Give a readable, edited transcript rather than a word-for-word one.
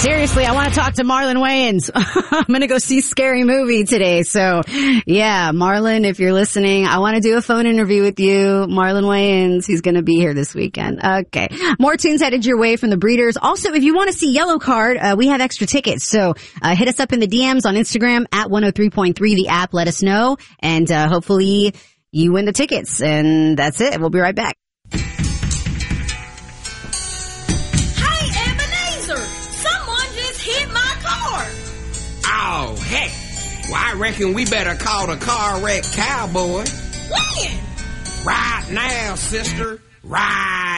Seriously, I want to talk to Marlon Wayans. I'm going to go see Scary Movie today. So, yeah, Marlon, if you're listening, I want to do a phone interview with you. Marlon Wayans, he's going to be here this weekend. Okay. More tunes headed your way from the Breeders. Also, if you want to see Yellow Card, we have extra tickets. So, hit us up in the DMs on Instagram at 103.3, the app. Let us know. And, hopefully you win the tickets. And that's it. We'll be right back. Oh, heck. Well, I reckon we better call the car wreck cowboy. When? Right now, sister. Right